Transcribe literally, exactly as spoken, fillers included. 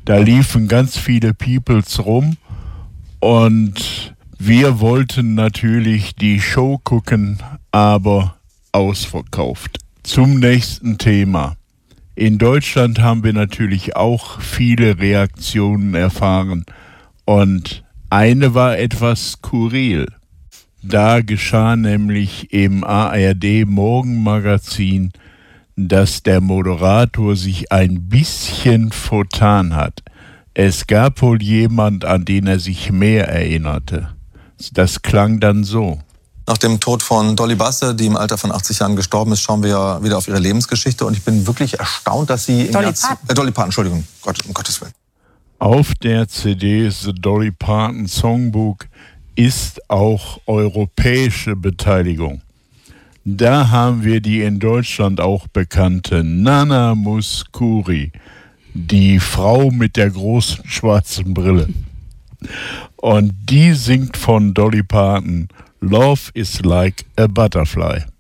Da liefen ganz viele Peoples rum und wir wollten natürlich die Show gucken, aber ausverkauft. Zum nächsten Thema. In Deutschland haben wir natürlich auch viele Reaktionen erfahren und eine war etwas skurril. Da geschah nämlich im A R D-Morgenmagazin, dass der Moderator sich ein bisschen vertan hat. Es gab wohl jemand, an den er sich mehr erinnerte. Das klang dann so. Nach dem Tod von Dolly Buster, die im Alter von achtzig Jahren gestorben ist, schauen wir wieder auf ihre Lebensgeschichte. Und ich bin wirklich erstaunt, dass sie... Dolly Parton. Äh, Dolly Parton, Entschuldigung, Gott, um Gottes Willen. Auf der C D The Dolly Parton Songbook ist auch europäische Beteiligung. Da haben wir die in Deutschland auch bekannte Nana Mouskouri, die Frau mit der großen schwarzen Brille. Und die singt von Dolly Parton Love is like a butterfly.